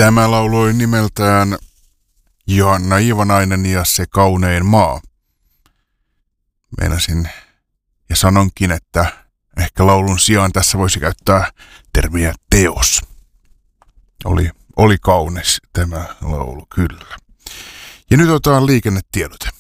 Tämä laulu oli nimeltään Johanna Iivanainen ja se kaunein maa. Meinasin ja sanonkin, että ehkä laulun sijaan tässä voisi käyttää termiä teos. Oli kaunis tämä laulu, kyllä. Ja nyt otetaan liikennetiedote.